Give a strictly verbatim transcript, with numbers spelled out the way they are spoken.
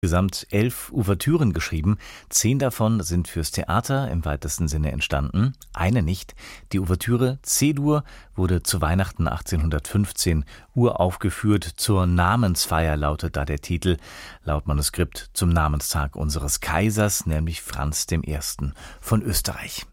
Gesamt elf Ouvertüren geschrieben. Zehn davon sind fürs Theater im weitesten Sinne entstanden, eine nicht. Die Ouvertüre C-Dur wurde zu Weihnachten achtzehnhundertfünfzehn uraufgeführt. Zur Namensfeier lautet da der Titel, laut Manuskript zum Namenstag unseres Kaisers, nämlich Franz der Erste. von Österreich.